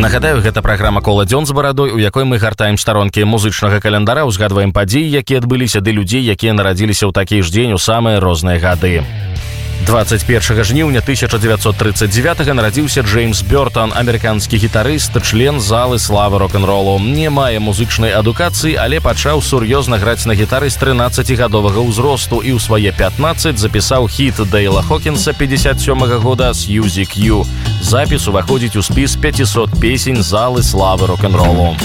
Нагадаю, гэта праграма «Кола дзён з барадой», у якой мы гартаем старонкі музычнага календара, узгадваем падзеі, якія адбыліся, ды людзей, якія нарадзіліся ў такі ж дзень у самыя розныя гады. 21 жніўня 1939 нарадзіўся Джеймс Бёртон, амерыканскі гітарыст, член залы славы рок-н-ролу. Не мае музычнай адукацыі, але пачаў сур'ёзна граць на гітары з 13гадовага ўзросту і ў свае 15 запісаў хіт Дейла Хокінса 57 года «Сьюзи Кью». Запіс уваходзіць у спіс 500 песень залы славы рок-н-ролу.